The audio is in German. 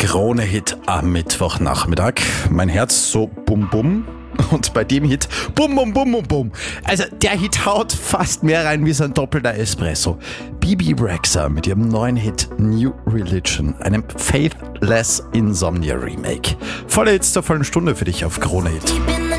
Krone-Hit am Mittwochnachmittag. Mein Herz so bum bum. Und bei dem Hit bum bum bum bum bum. Also der Hit haut fast mehr rein wie so ein doppelter Espresso. Bebe Rexha mit ihrem neuen Hit New Religion, einem Faithless Insomnia Remake. Volle Hits zur vollen Stunde für dich auf Krone Hit.